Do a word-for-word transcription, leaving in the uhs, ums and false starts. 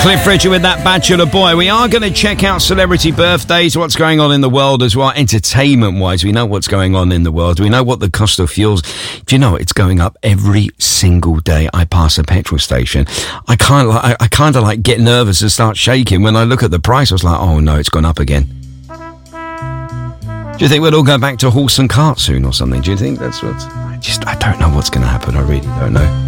Cliff Richard with that Bachelor Boy. We are going to check out celebrity birthdays, what's going on in the world as well, entertainment-wise. We know what's going on in the world. We know what the cost of fuels. Do you know it's going up every single day I pass a petrol station? I kind of, I, I kind of like get nervous and start shaking when I look at the price. I was like, oh no, it's gone up again. Do you think we'll all go back to horse and cart soon or something? Do you think that's what? I just, I don't know what's going to happen. I really don't know.